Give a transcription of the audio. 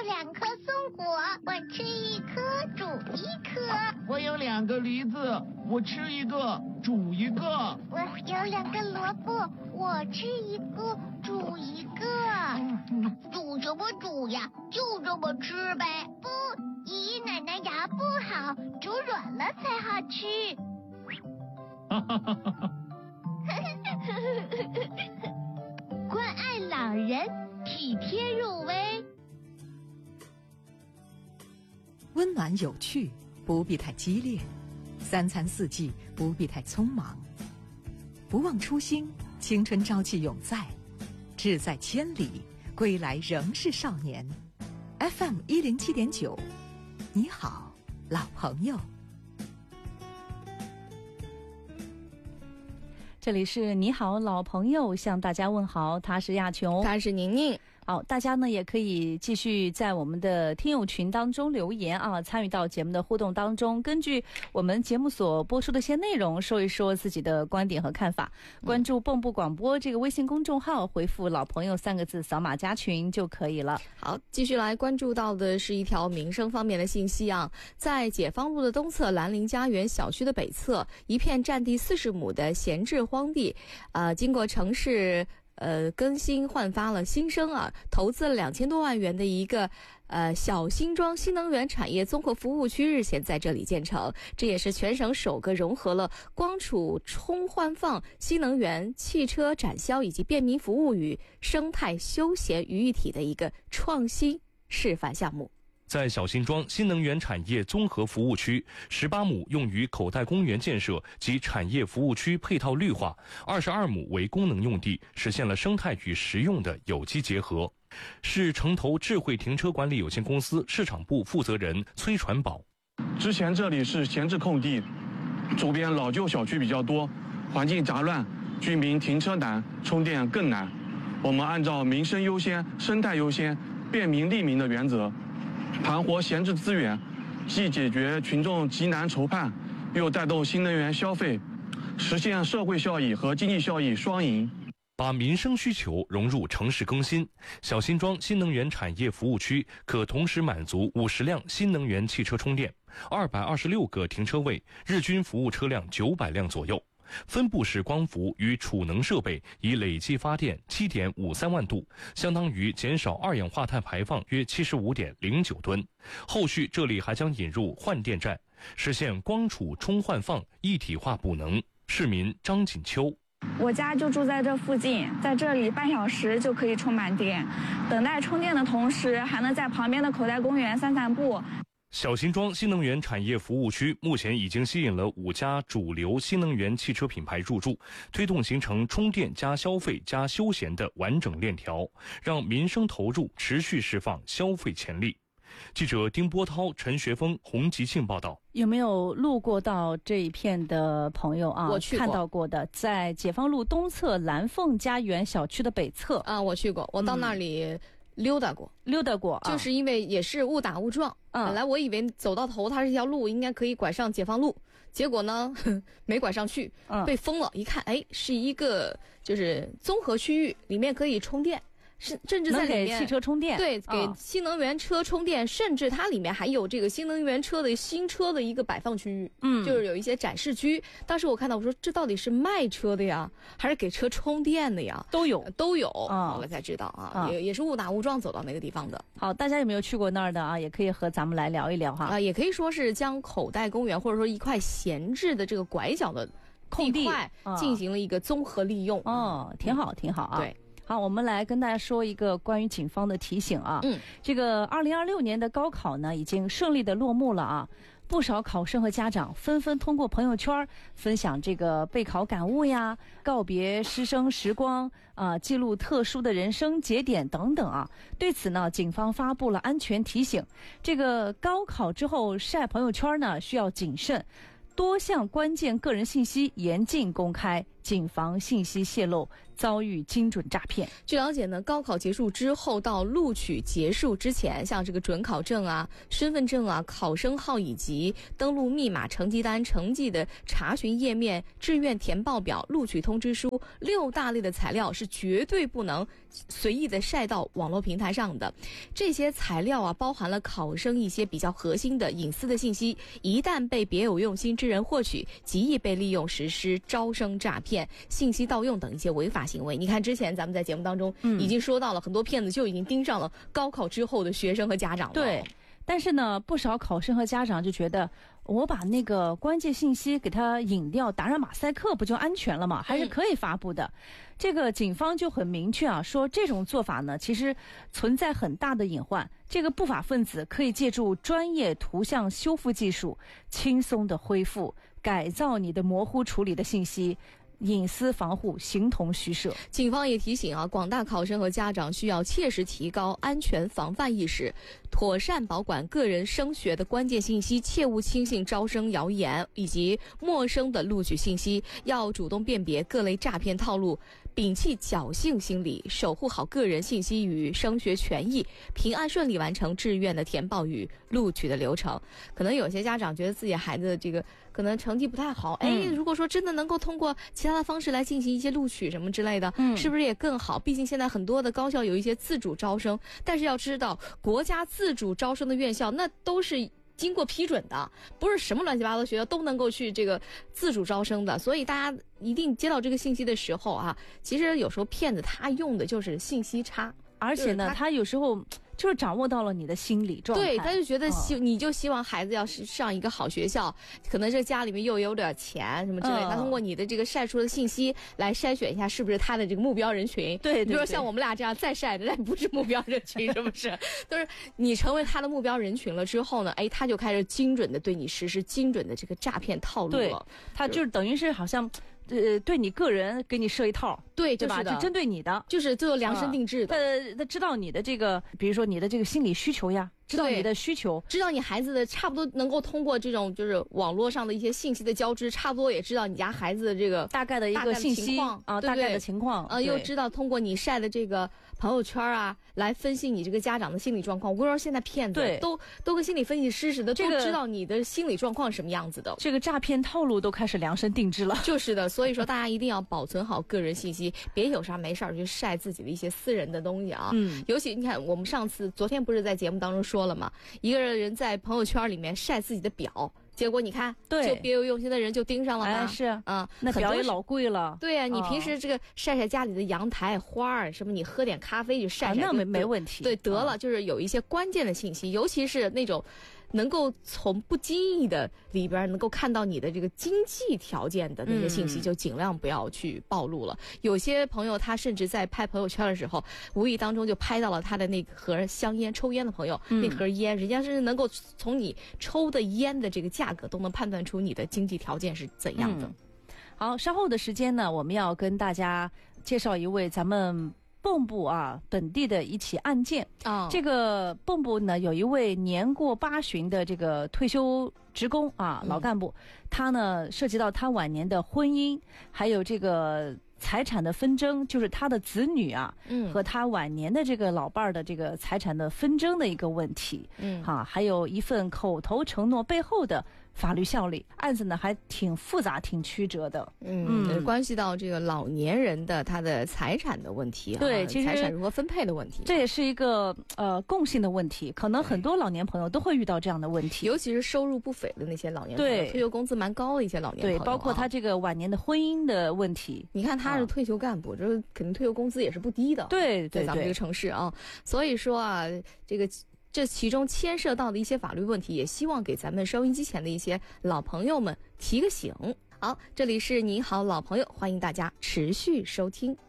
2颗松果，我吃1颗，煮1颗。 我有2个梨子，我吃1个，煮1个。 我有2个萝卜，我吃1个，煮1个。煮什么煮呀？就这么吃呗。不，爷爷奶奶牙不好，煮软了才好吃。 哈哈哈哈哈。 关爱老人，体贴入微。 温暖有趣，不必太激烈；三餐四季，不必太匆忙。不忘初心，青春朝气永在。志在千里，归来仍是少年。FM 107.9，你好，老朋友。 这里是你好老朋友，向大家问好，他是亚琼， 他是宁宁。 好，大家呢也可以继续在我们的听友群当中留言啊，参与到节目的互动当中，根据我们节目所播出的一些内容，说一说自己的观点和看法。关注蚌埠广播这个微信公众号，回复老朋友3个字，扫码加群就可以了。 好，继续来关注到的是一条民生方面的信息啊，在解放路的东侧兰陵家园小区的北侧，一片占地40亩的闲置荒地，经过城市更新焕发了新生啊，投资了2000多万元的一个小新庄新能源产业综合服务区日前在这里建成，这也是全省首个融合了光储充换放、新能源、汽车展销以及便民服务与生态休闲于一体的一个创新示范项目。 在小新庄新能源产业综合服务区，18亩用于口袋公园建设及产业服务区配套绿化，22亩为功能用地，实现了生态与实用的有机结合。是城投智慧停车管理有限公司市场部负责人崔传宝。 之前这里是闲置空地，周边老旧小区比较多，环境杂乱，居民停车难，充电更难。我们按照民生优先、生态优先、便民利民的原则，盘活闲置资源，既解决群众急难愁盼，又带动新能源消费，实现社会效益和经济效益双赢。 把民生需求融入城市更新，小新庄新能源产业服务区可同时满足50辆新能源汽车充电，226个停车位，日均服务车辆900辆左右。分布式光伏与储能设备已累计发电7.53万度，相当于减少二氧化碳排放约75.09吨。后续这里还将引入换电站，实现光储充换放一体化补能。市民张锦秋。 我家就住在这附近，在这里半小时就可以充满电，等待充电的同时还能在旁边的口袋公园散散步。 小新庄新能源产业服务区目前已经吸引了5家主流新能源汽车品牌入驻，推动形成充电加消费加休闲的完整链条，让民生投入持续释放消费潜力。记者丁波涛、陈学峰、洪吉庆报道。 有没有路过到这一片的朋友啊？ 我去过， 看到过的，在解放路东侧蓝凤家园小区的北侧啊，我去过，我到那里溜达过，就是因为也是误打误撞。本来我以为走到头它是一条路，应该可以拐上解放路，结果呢没拐上去，被封了。一看，是一个就是综合区域，里面可以充电。甚至在里面能给汽车充电， 对，给新能源车充电，甚至它里面还有这个新能源车的新车的一个摆放区域，就是有一些展示区。当时我看到，我说这到底是卖车的呀，还是给车充电的呀？都有，后来才知道啊，也是误打误撞走到那个地方的。 好，大家有没有去过那儿的啊？也可以和咱们来聊一聊哈。 也可以说是将口袋公园或者说一块闲置的这个拐角的空地进行了一个综合利用。 挺好啊。对。好，我们来跟大家说一个关于警方的提醒啊。这个2026年的高考呢，已经顺利的落幕了啊。不少考生和家长纷纷通过朋友圈分享这个备考感悟呀，告别师生时光啊，记录特殊的人生节点等等啊。对此呢，警方发布了安全提醒，这个高考之后晒朋友圈呢，需要谨慎。多项关键个人信息严禁公开，谨防信息泄露， 遭遇精准诈骗。 据了解呢，高考结束之后到录取结束之前，像这个准考证啊、身份证啊、考生号以及登录密码、成绩单、成绩的查询页面、志愿填报表、录取通知书6大类的材料是绝对不能随意的晒到网络平台上的。这些材料啊，包含了考生一些比较核心的隐私的信息，一旦被别有用心之人获取，极易被利用实施招生诈骗、信息盗用等一些违法行为。你看之前咱们在节目当中已经说到了，很多骗子就已经盯上了高考之后的学生和家长了。 对，但是呢，不少考生和家长就觉得，我把那个关键信息给它隐掉，打上马赛克，不就安全了吗？还是可以发布的。这个警方就很明确啊，说这种做法呢，其实存在很大的隐患。这个不法分子可以借助专业图像修复技术，轻松的恢复、改造你的模糊处理的信息。隐私防护形同虚设。 警方也提醒啊，广大考生和家长需要切实提高安全防范意识，妥善保管个人升学的关键信息，切勿轻信招生谣言以及陌生的录取信息，要主动辨别各类诈骗套路，摒弃侥幸心理，守护好个人信息与升学权益，平安顺利完成志愿的填报与录取的流程。可能有些家长觉得自己孩子这个可能成绩不太好，如果说真的能够通过其他的方式来进行一些录取什么之类的，是不是也更好？毕竟现在很多的高校有一些自主招生，但是要知道，国家自主招生的院校那都是经过批准的，不是什么乱七八糟的学校都能够去这个自主招生的。所以大家一定接到这个信息的时候啊，其实有时候骗子他用的就是信息差， 而且呢，他有时候就是掌握到了你的心理状态。 对，他就觉得你就希望孩子要是上一个好学校，可能这家里面又有点钱什么之类的，他通过你的这个晒出的信息来筛选一下是不是他的这个目标人群。 对， 比如说像我们俩这样再晒的，那不是目标人群，是不是？都是你成为他的目标人群了之后呢，他就开始精准的对你实施精准的这个诈骗套路了。 对，他就是等于是好像。对你个人给你设一套， 对吧？就针对你的， 就是做量身定制的。 他知道你的这个，比如说你的这个心理需求呀，知道你的需求， 知道你孩子的差不多能够通过这种就是网络上的一些信息的交织，差不多也知道你家孩子的这个大概的一个信息啊，大概的情况又知道通过你晒的这个朋友圈啊，来分析你这个家长的心理状况。我跟你说，现在骗子都跟心理分析师似的，都知道你的心理状况什么样子的。 这个诈骗套路都开始量身定制了。 就是的，所以说大家一定要保存好个人信息，别有啥没事去晒自己的一些私人的东西啊。尤其你看，我们昨天不是在节目当中说了吗？一个人在朋友圈里面晒自己的表。结果你看， 对， 就别有用心的人就盯上了嘛。 是啊，那表也老贵了。 对呀，你平时这个晒晒家里的阳台花儿什么，你喝点咖啡就晒晒， 那没问题。 对，得了，就是有一些关键的信息，尤其是那种能够从不经意的里边能够看到你的这个经济条件的那些信息，就尽量不要去暴露了。有些朋友他甚至在拍朋友圈的时候，无意当中就拍到了他的那盒香烟，抽烟的朋友那盒烟，人家是能够从你抽的烟的这个价格都能判断出你的经济条件是怎样的。 好，稍后的时间呢，我们要跟大家介绍一位咱们蚌埠本地的一起案件。这个蚌埠呢，有一位年过80的这个退休职工老干部，他呢涉及到他晚年的婚姻，还有这个财产的纷争，就是他的子女和他晚年的这个老伴儿的这个财产的纷争的一个问题。还有一份口头承诺背后的法律效力。案子呢还挺复杂挺曲折的。 关系到这个老年人的他的财产的问题。 对，其实财产如何分配的问题， 这也是一个共性的问题，可能很多老年朋友都会遇到这样的问题， 尤其是收入不菲的那些老年朋友，退休工资蛮高的一些老年朋友。 对，包括他这个晚年的婚姻的问题。 你看他是退休干部，这肯定退休工资也是不低的。 对， 在咱们这个城市所以说这其中牵涉到的一些法律问题，也希望给咱们收音机前的一些老朋友们提个醒。好，这里是你好老朋友，欢迎大家持续收听。